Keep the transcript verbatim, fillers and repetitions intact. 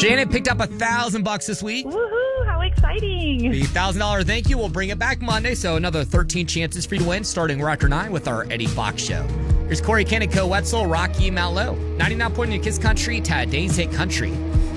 Janet picked up a thousand bucks this week. Woohoo! How exciting! The thousand dollar thank you will bring it back Monday, so another thirteen chances for you to win, starting right after nine with our Eddie Fox Show. Here's Corey Kennico, Wetzel, Rocky, Mount Low. ninety-nine point in Kiss Country, Today's Hit Country.